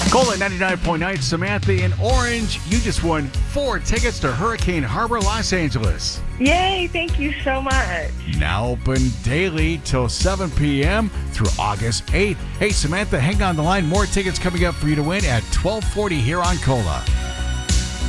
Cola 99.9, Samantha in Orange. You just won 4 tickets to Hurricane Harbor, Los Angeles. Yay, thank you so much. Now open daily till 7 p.m. through August 8th. Hey, Samantha, hang on the line. More tickets coming up for you to win at 12:40 here on Cola.